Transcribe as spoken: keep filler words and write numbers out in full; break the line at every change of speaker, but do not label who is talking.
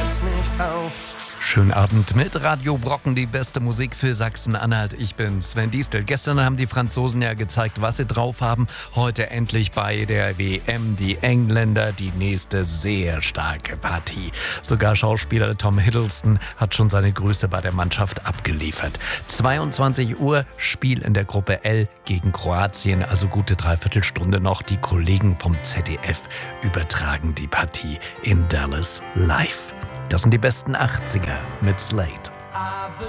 hört's nicht auf.
Schönen Abend mit Radio Brocken, die beste Musik für Sachsen-Anhalt. Ich bin Sven Diestel. Gestern haben die Franzosen ja gezeigt, was sie drauf haben. Heute endlich bei der W M die Engländer, die nächste sehr starke Partie. Sogar Schauspieler Tom Hiddleston hat schon seine Größe bei der Mannschaft abgeliefert. zweiundzwanzig Uhr, Spiel in der Gruppe L gegen Kroatien, also gute Dreiviertelstunde noch. Die Kollegen vom Z D F übertragen die Partie in Dallas live. Das sind die besten achtziger mit Slate.